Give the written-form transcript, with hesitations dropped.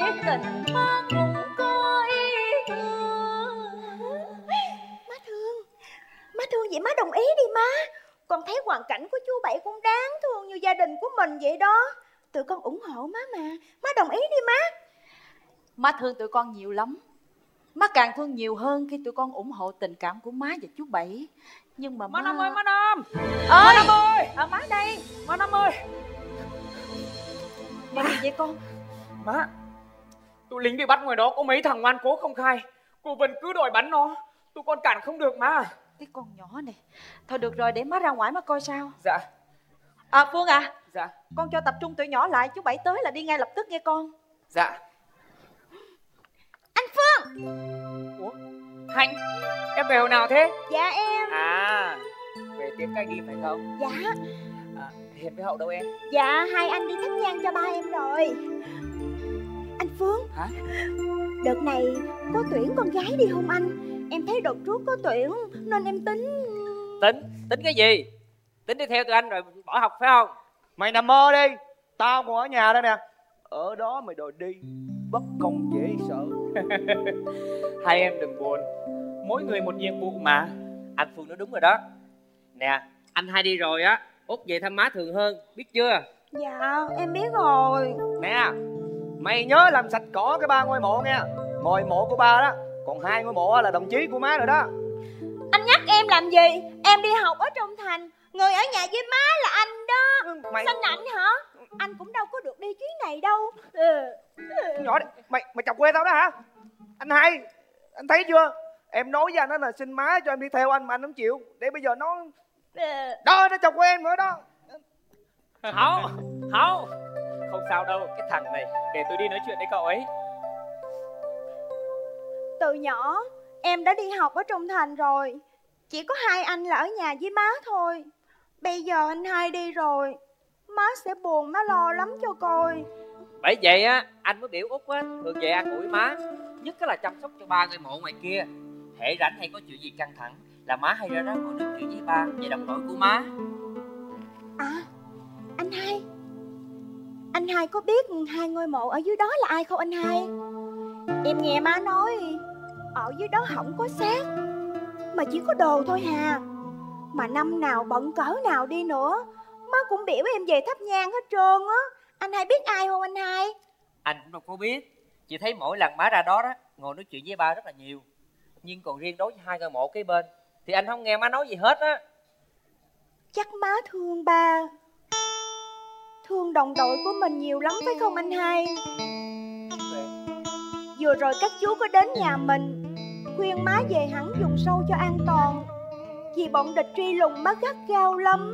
biết tình má cũng có ý thương. Má thương vậy má đồng ý đi má. Con thấy hoàn cảnh của chú Bảy cũng đáng thương như gia đình của mình vậy đó. Tụi con ủng hộ má mà. Má đồng ý đi má. Má thương tụi con nhiều lắm. Má càng thương nhiều hơn khi tụi con ủng hộ tình cảm của má và chú Bảy. Nhưng mà Má Năm ơi, má Năm ơi, má Năm ơi, má đây. má Năm ơi. Má gì vậy con? Má, tụi lính bị bắt ngoài đó có mấy thằng ngoan cố không khai. Cô Vân cứ đòi bắn nó, tụi con cản không được má. Cái con nhỏ này. Thôi được rồi, để má ra ngoài má coi sao. Dạ. Phương à. Dạ. Con cho tập trung tụi nhỏ lại, chú Bảy tới là đi ngay lập tức nghe con. Dạ. Anh Phương. Ủa, Hạnh, em về hồi nào thế? Dạ em. À, về tiếp cái đi phải không? Dạ. Hiệp với Hậu đâu em? Dạ, hai anh đi thắp nhang cho ba em rồi. Anh Phương. Hả? Đợt này có tuyển con gái đi không anh? Em thấy đợt trước có tuyển nên em tính. Tính cái gì? Tính đi theo tụi anh rồi bỏ học phải không? Mày nằm mơ đi. Tao còn ở nhà đây nè. Ở đó mày đòi đi, bất công dễ sợ. Hai em đừng buồn, mỗi người một nhiệm vụ mà. Anh Phương nói đúng rồi đó. Nè, anh hai đi rồi á, Út về thăm má thường hơn, biết chưa? Dạ, em biết rồi. Nè, mày nhớ làm sạch cỏ cái 3 ngôi mộ nha. Ngôi mộ của ba đó, còn 2 ngôi mộ là đồng chí của má rồi đó. Anh nhắc em làm gì? Em đi học ở trong thành, người ở nhà với má là anh đó. Mày Xanh ảnh hả? Anh cũng đâu có được đi chuyến này đâu. nhỏ đấy, mày chọc quê tao đó hả? Anh hai, anh thấy chưa? Em nói với anh đó là xin má cho em đi theo anh mà anh không chịu. Để bây giờ nó đó, nó chọc quê em nữa đó. Không sao đâu, cái thằng này để tôi đi nói chuyện với cậu ấy. Từ nhỏ em đã đi học ở trong thành rồi. Chỉ có hai anh là ở nhà với má thôi. Bây giờ anh hai đi rồi, má sẽ buồn, má lo lắm cho coi. Bởi vậy á, anh mới biểu Út á thường về an ủi má, nhất là chăm sóc cho ba người mộ ngoài kia. Hễ rảnh hay có chuyện gì căng thẳng là má hay ra đó ngồi nói chuyện với ba về đồng đội của má. À, anh hai có biết 2 ngôi mộ ở dưới đó là ai không anh hai? Em nghe má nói ở dưới đó không có xác mà chỉ có đồ thôi hà. Mà năm nào bận cỡ nào đi nữa, má cũng biểu em về thắp nhang hết trơn á. Anh hai biết ai không anh hai? Anh cũng đâu có biết, chỉ thấy mỗi lần má ra đó đó ngồi nói chuyện với ba rất là nhiều. Nhưng còn riêng đối với 2 ngôi mộ kế bên thì anh không nghe má nói gì hết á. Chắc má thương ba, thương đồng đội của mình nhiều lắm phải không anh hai? Vừa rồi các chú có đến nhà mình khuyên má về hẳn vùng sâu cho an toàn, vì bọn địch truy lùng má gắt gao lắm.